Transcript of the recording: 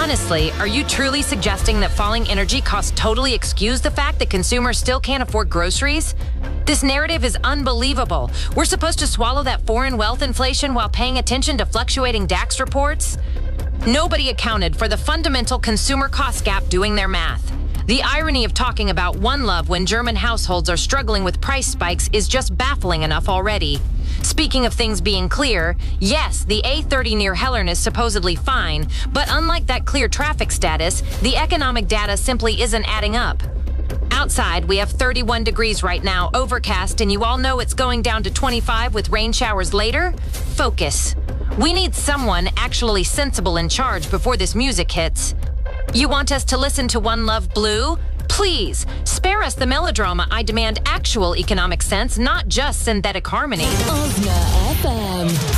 Honestly, are you truly suggesting that falling energy costs totally excuse the fact that consumers still can't afford groceries? This narrative is unbelievable. We're supposed to swallow that foreign wealth inflation while paying attention to fluctuating DAX reports? Nobody accounted for the fundamental consumer cost gap doing their math. The irony of talking about One Love when German households are struggling with price spikes is just baffling enough already. Speaking of things being clear, yes, the A30 near Hellern is supposedly fine, but unlike that clear traffic status, the economic data simply isn't adding up. Outside, we have 31 degrees right now, overcast, and you all know it's going down to 25 with rain showers later? Focus. We need someone actually sensible in charge before this music hits. You want us to listen to One Love Blue? Please, spare us the melodrama. I demand actual economic sense, not just synthetic harmony. Osna FM.